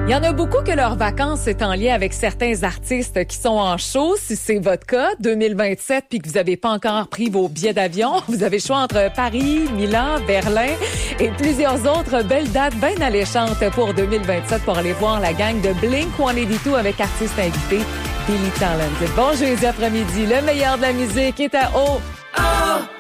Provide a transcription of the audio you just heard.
Il y en a beaucoup que leurs vacances est en lien avec certains artistes qui sont en show. Si c'est votre cas, 2027, puis que vous n'avez pas encore pris vos billets d'avion, vous avez le choix entre Paris, Milan, Berlin et plusieurs autres belles dates bien alléchantes pour 2027 pour aller voir la gang de Blink-182 avec artistes invités Billy Talent. Bon jeudi après-midi, le meilleur de la musique est à haut.